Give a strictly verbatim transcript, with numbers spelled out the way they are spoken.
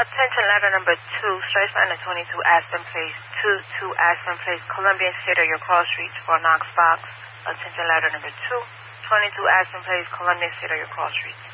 Attention letter number two, stretch line twenty-two, Aspen Place, two two Aspen Place, Columbian Theater, your cross streets for Knox Box. Attention letter number two, twenty-two Aspen Place, Columbian Theater, your cross streets.